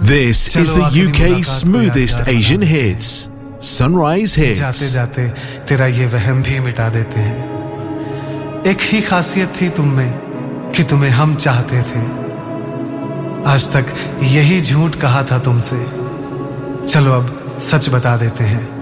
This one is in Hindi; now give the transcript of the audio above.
This is the UK's smoothest Asian hits. Sunrise Hits. जाते जाते तेरा ये वहम भी मिटा देते हैं। एक ही खासियत थी तुम में कि तुम्हें हम चाहते थे। आज तक यही झूठ कहा था तुमसे, चलो अब सच बता देते हैं।